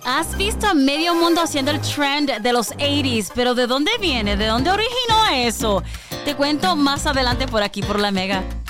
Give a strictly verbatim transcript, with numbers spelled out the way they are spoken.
Has visto a medio mundo haciendo el trend de los ochenta, pero ¿de dónde viene? ¿De dónde originó eso? Te cuento más adelante por aquí, por La Mega.